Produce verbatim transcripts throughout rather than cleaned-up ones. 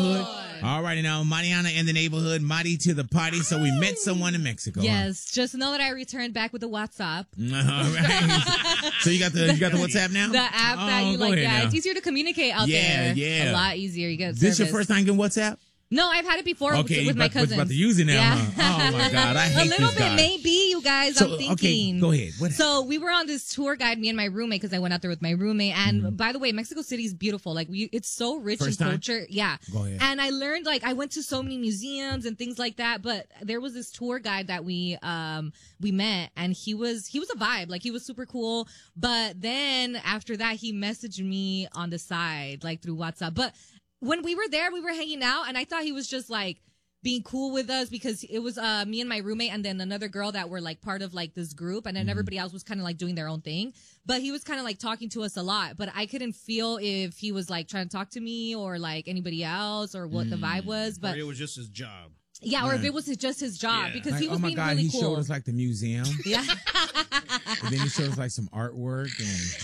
All righty now, Mariana in the neighborhood, Mari to the party. So we met someone in Mexico. Yes, huh? Just know that I returned back with the WhatsApp. All right. So you got the you got the WhatsApp now? The app oh, that you like. Yeah, now. It's easier to communicate out yeah, there. Yeah, yeah. A lot easier. You get This service. your first time getting WhatsApp? No, I've had it before okay, with, with my cousins. About to use it now, yeah. huh? Oh, my God. I hate A little this bit, guy. maybe, you guys. So, I'm thinking. Okay, go ahead. What so we were on this tour guide, me and my roommate, because I went out there with my roommate. And mm-hmm. by the way, Mexico City is beautiful. Like, we, it's so rich First in time? culture. Yeah. Go ahead. And I learned, like, I went to so many museums and things like that. But there was this tour guide that we um we met, and he was he was a vibe. Like, he was super cool. But then after that, he messaged me on the side, like through WhatsApp. But when we were there, we were hanging out, and I thought he was just like being cool with us because it was uh me and my roommate and then another girl that were like part of like this group, and then mm-hmm. everybody else was kind of like doing their own thing. But he was kind of like talking to us a lot, but I couldn't feel if he was like trying to talk to me or like anybody else or what mm. the vibe was. But or it was just his job. Yeah, or if it was just his job, yeah. because like, he was oh my being God, really he cool. showed us like the museum. Yeah. And then he showed us like some artwork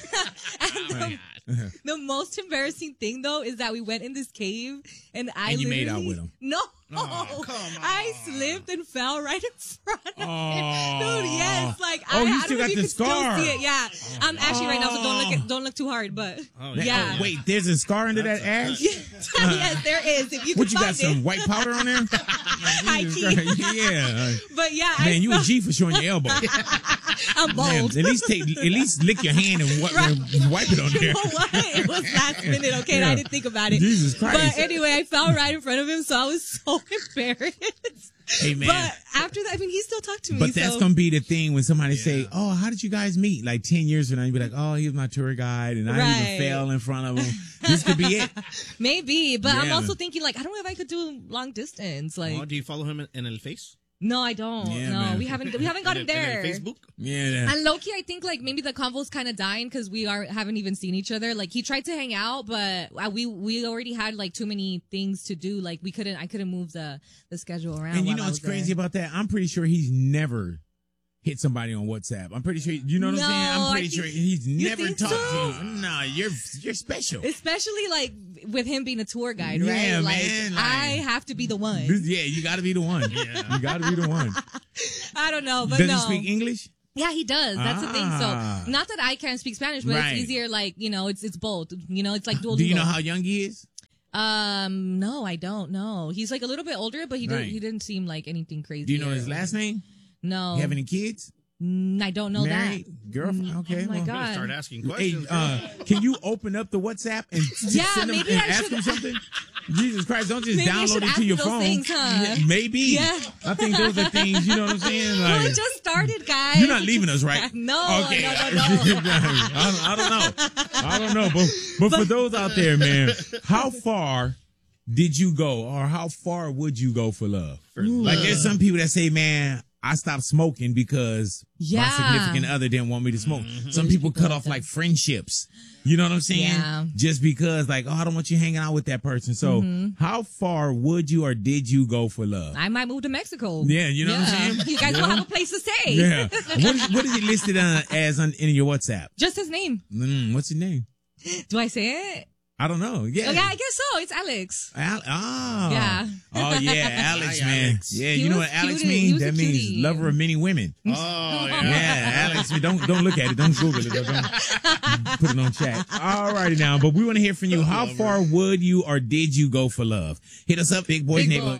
and. and the, the most embarrassing thing though is that we went in this cave and I and you literally, made out with him. No, oh, come on. I slipped and fell right in front of oh. him. Dude, yes, like oh, I, you I still don't know got if you the can scar. still see it. Yeah, oh. I'm actually right now, so don't look at, don't look too hard. But oh, yeah, oh, wait, there's a scar under That's that a, ass. Yes, there is. If you can what you find got it. some white powder on there? High key. Yeah, but yeah, man, I you felt, a G for showing your elbow. I'm bold. Man, at least take, at least lick your hand and wipe, Right. wipe it on there. You know what? It was last minute, okay? And Yeah. I didn't think about it. Jesus Christ. But anyway, I fell right in front of him, so I was so embarrassed. Hey, man. But after that, I mean, he still talked to me. But that's so. going to be the thing when somebody Yeah. say, oh, how did you guys meet? Like ten years from now, you'd be like, oh, he was my tour guide and I Right. even fell in front of him. This could be it. Maybe, but I'm Yeah. also thinking, like, I don't know if I could do long distance. Like, oh, do you follow him in, in El Face? no, I don't. Yeah, no, man. we haven't. We haven't gotten in, in there. El Facebook? Yeah. And low-key, I think like maybe the convo's kind of dying because we are haven't even seen each other. Like he tried to hang out, but uh, we we already had like too many things to do. Like we couldn't. I couldn't move the the schedule around. And you while know I what's was crazy there. about that? I'm pretty sure he's never hit somebody on WhatsApp. I'm pretty sure, you know what No, I'm saying? I'm I pretty think- sure he's you never think talked so? to you. No, you're, you're special. Especially like with him being a tour guide, Yeah, right? Like, man, like- I have to be the one. Yeah, you got to be the one. Yeah. You got to be the one. I don't know, but Does no. he speak English? Yeah, he does. That's the thing. Ah. So not that I can't speak Spanish, but Right. it's easier. Like you know, it's it's both. You know, it's like dual. Do you know how young he is? Um, no, I don't know. He's like a little bit older, but he didn't. Right. He didn't seem like anything crazy. Do you know or- his last name? No. You have any kids? Mm, I don't know Married? that. Girlfriend? Okay. Oh my well. God. Better start asking Hey, questions. uh, can you open up the WhatsApp and just Yeah, send him maybe and I ask should- him something? Jesus Christ, don't just Maybe I download should it ask to your those phone. things, huh? Yeah, maybe. Yeah. I think those are things, you know what I'm saying? Well, Like, it just started, guys. you're not leaving us, right? No, Okay. no, no, no. I, don't, I don't know. I don't know. But, but for those out there, man, how far did you go or how far would you go for love? For Like love. there's some people that say, man, I stopped smoking because Yeah. my significant other didn't want me to smoke. Some people cut off like friendships. You know what I'm saying? Yeah. Just because like, oh, I don't want you hanging out with that person. So how far would you or did you go for love? I might move to Mexico. Yeah, you know what I'm saying? You guys Yeah. will have a place to stay. Yeah. What is, what is it listed uh, as on, in your WhatsApp? Just his name. Mm, what's his name? Do I say it? I don't know. Yeah. Oh, yeah, I guess so. It's Alex. Al- oh. Yeah. Oh, yeah. Alex, Hi, man. Alex. Yeah, He you know was what Alex cutie. He means? was a That means cutie. lover of many women. Oh, yeah. Yeah, Alex, don't don't look at it. Don't Google it. Don't put it on chat. All righty now, but we want to hear from you. How far would you or did you go for love? Hit us up, Big Boys Big Neighborhood. Boy.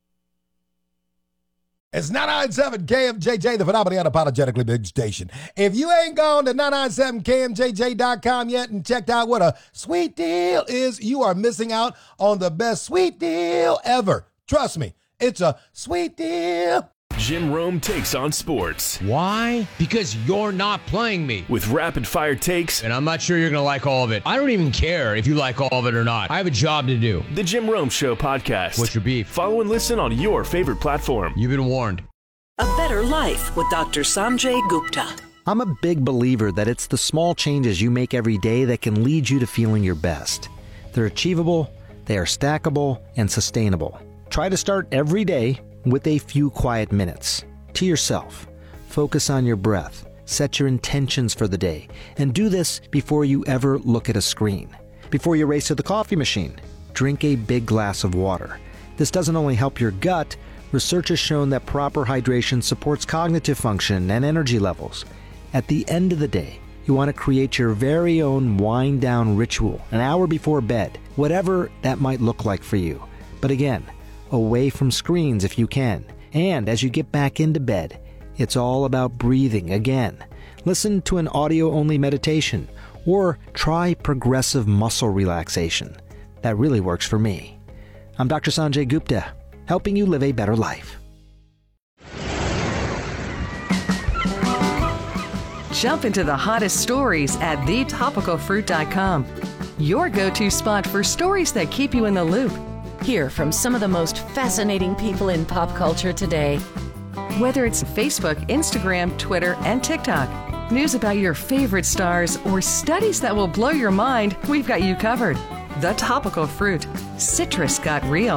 It's nine ninety-seven K M J J, the phenomenally unapologetically big station. If you ain't gone to nine ninety-seven K M J J dot com yet and checked out what a sweet deal is, you are missing out on the best sweet deal ever. Trust me, it's a sweet deal. Jim Rome takes on sports Why? Because you're not playing me. with rapid fire takes. And I'm not sure you're going to like all of it. I don't even care if you like all of it or not. I have a job to do. The Jim Rome Show podcast. What's your beef? Follow and listen on your favorite platform. You've been warned. A better life with Doctor Sanjay Gupta. I'm a big believer that it's the small changes you make every day that can lead you to feeling your best. They're achievable, they are stackable, and sustainable. Try to start every day with a few quiet minutes to yourself. Focus on your breath, set your intentions for the day, and do this before you ever look at a screen. Before you race to the coffee machine, drink a big glass of water. This doesn't only help your gut, research has shown that proper hydration supports cognitive function and energy levels. At the end of the day, you want to create your very own wind-down ritual an hour before bed, whatever that might look like for you. But again, away from screens if you can. And as you get back into bed, it's all about breathing again. Listen to an audio-only meditation or try progressive muscle relaxation. That really works for me. I'm Doctor Sanjay Gupta, helping you live a better life. Jump into the hottest stories at the topical fruit dot com. Your go-to spot for stories that keep you in the loop. Hear from some of the most fascinating people in pop culture today. Whether it's Facebook, Instagram, Twitter, and TikTok, news about your favorite stars, or studies that will blow your mind, we've got you covered. The Topical Fruit. Citrus got real.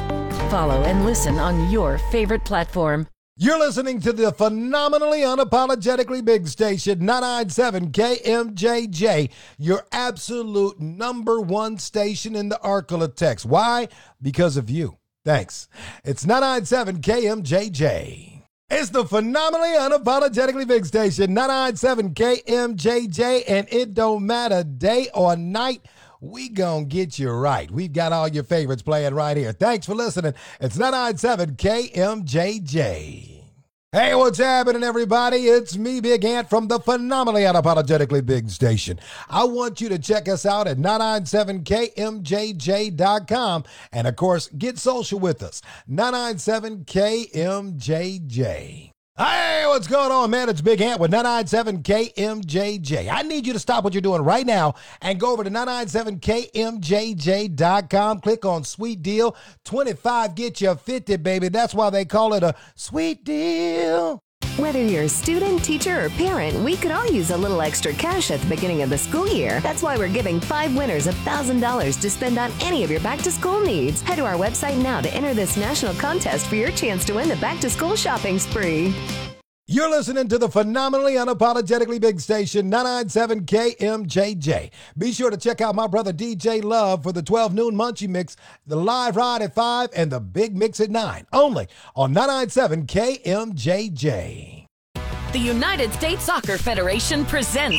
Follow and listen on your favorite platform. You're listening to the phenomenally unapologetically big station, nine ninety-seven K M J J, your absolute number one station in the Arklatex. Why? Because of you. Thanks. It's nine ninety-seven K M J J. It's the phenomenally unapologetically big station, nine ninety-seven K M J J, and it don't matter day or night. We gonna get you right. We've got all your favorites playing right here. Thanks for listening. It's nine ninety-seven K M J J. Hey, what's happening, everybody? It's me, Big Ant, from the phenomenally unapologetically big station. I want you to check us out at nine ninety-seven K M J J dot com. And, of course, get social with us, nine ninety-seven K M J J. Hey, what's going on, man? It's Big Ant with nine ninety-seven K M J J. I need you to stop what you're doing right now and go over to nine ninety-seven K M J J dot com. Click on Sweet Deal. twenty-five get you fifty, baby. That's why they call it a sweet deal. Whether you're a student, teacher, or parent, we could all use a little extra cash at the beginning of the school year. That's why we're giving five winners one thousand dollars to spend on any of your back-to-school needs. Head to our website now to enter this national contest for your chance to win the back-to-school shopping spree. You're listening to the phenomenally unapologetically big station, nine ninety-seven K M J J. Be sure to check out my brother D J Love for the twelve noon Munchie Mix, the live ride at five, and the big mix at nine. Only on nine ninety-seven K M J J. The United States Soccer Federation presents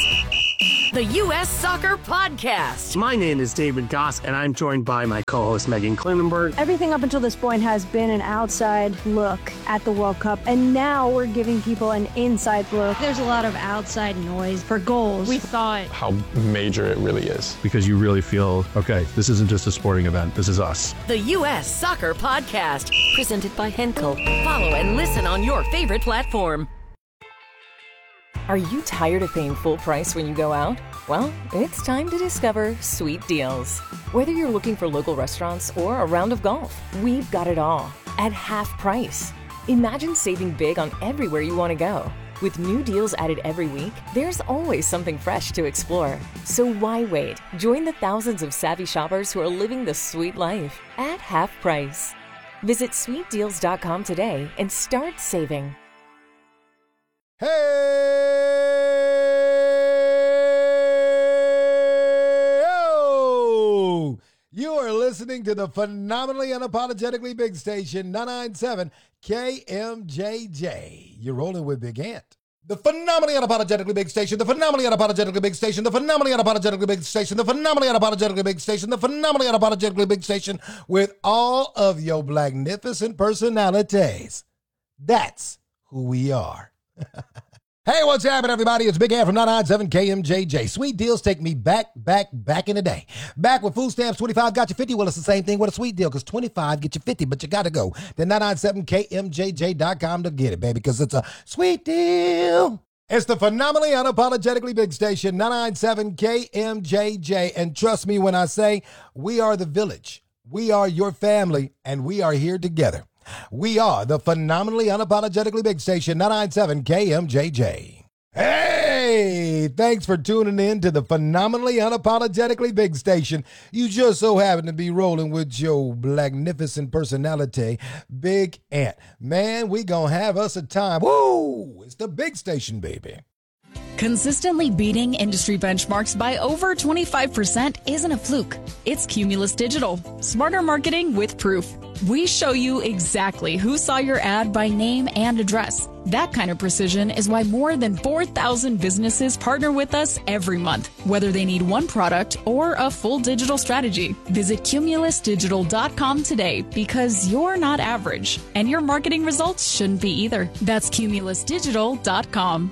the U S Soccer Podcast. My name is David Goss, and I'm joined by my co-host Megan Klinenberg. Everything up until this point has been an outside look at the World Cup, and now we're giving people an inside look. There's a lot of outside noise for goals. We thought how major it really is. Because you really feel, okay, this isn't just a sporting event, this is us. The U S Soccer Podcast, presented by Henkel. Follow and listen on your favorite platform. Are you tired of paying full price when you go out? Well, it's time to discover Sweet Deals. Whether you're looking for local restaurants or a round of golf, we've got it all at half price. Imagine saving big on everywhere you want to go. With new deals added every week, there's always something fresh to explore. So why wait? Join the thousands of savvy shoppers who are living the sweet life at half price. Visit sweet deals dot com today and start saving. Hey, oh, you are listening to the phenomenally unapologetically big station, nine ninety-seven K M J J. You're rolling with Big Ant. The phenomenally unapologetically big station, the phenomenally unapologetically big station, the phenomenally unapologetically big station, the phenomenally unapologetically big station, the phenomenally unapologetically big station with all of your magnificent personalities. That's who we are. Hey, what's happening, everybody? It's Big Ant from nine ninety-seven K M J J. Sweet deals take me back, back, back in the day. Back with food stamps, twenty-five got you fifty. Well, it's the same thing with a sweet deal, because twenty-five get you fifty, but you got to go to nine ninety-seven K M J J dot com to get it, baby, because it's a sweet deal. It's the phenomenally unapologetically big station, nine ninety-seven K M J J. And trust me when I say we are the village. We are your family, and we are here together. We are the phenomenally unapologetically big station, nine ninety-seven K M J J. Hey, thanks for tuning in to the phenomenally unapologetically big station. You just so happen to be rolling with your magnificent personality, Big Ant. Man, we gonna have us a time. Woo! It's the big station, baby. Consistently beating industry benchmarks by over twenty-five percent isn't a fluke. It's Cumulus Digital. Smarter marketing with proof. We show you exactly who saw your ad by name and address. That kind of precision is why more than four thousand businesses partner with us every month, whether they need one product or a full digital strategy. Visit cumulus digital dot com today because you're not average, and your marketing results shouldn't be either. That's cumulus digital dot com.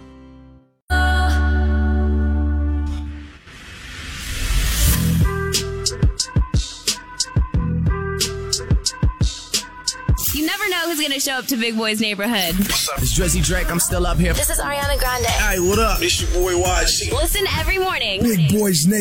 You never know who's going to show up to Big Boy's neighborhood. What's up? It's Drizzy Drake. I'm still up here. This is Ariana Grande. Hey, what up? It's your boy Y G. Listen every morning. Big Boy's neighborhood.